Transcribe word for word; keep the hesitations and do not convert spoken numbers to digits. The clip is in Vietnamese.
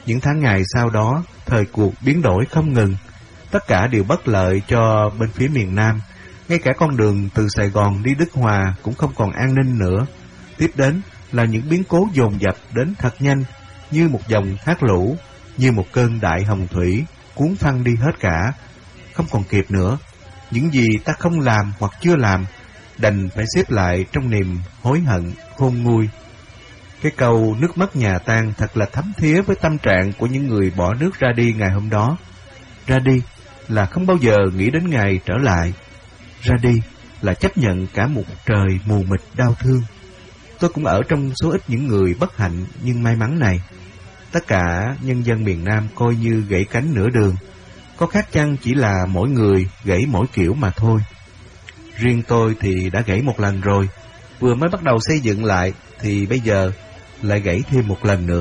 Những tháng ngày sau đó, thời cuộc biến đổi không ngừng. Tất cả đều bất lợi cho bên phía miền Nam. Ngay cả con đường từ Sài Gòn đi Đức Hòa cũng không còn an ninh nữa. Tiếp đến là những biến cố dồn dập đến thật nhanh, như một dòng thác lũ, như một cơn đại hồng thủy, cuốn phăng đi hết cả. Không còn kịp nữa. Những gì ta không làm hoặc chưa làm, đành phải xếp lại trong niềm hối hận khôn nguôi. Cái câu nước mất nhà tan thật là thấm thía với tâm trạng của những người bỏ nước ra đi ngày hôm đó. Ra đi là không bao giờ nghĩ đến ngày trở lại. Ra đi là chấp nhận cả một trời mù mịt đau thương. Tôi cũng ở trong số ít những người bất hạnh nhưng may mắn này. Tất cả nhân dân miền Nam coi như gãy cánh nửa đường. Có khác chăng chỉ là mỗi người gãy mỗi kiểu mà thôi. Riêng tôi thì đã gãy một lần rồi. Vừa mới bắt đầu xây dựng lại thì bây giờ lại gãy thêm một lần nữa.